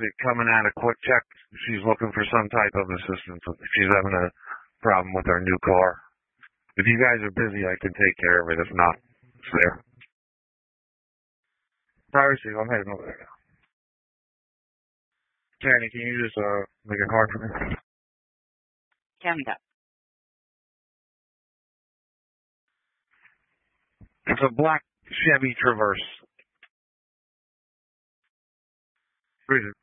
it coming out of Quick Check. She's looking for some type of assistance. She's having a problem with her new car. If you guys are busy, I can take care of it. If not, it's there. Privacy, I'm heading over there. Tanny, can you just make it hard for me? Tammy got. It's a black Chevy Traverse. Read it.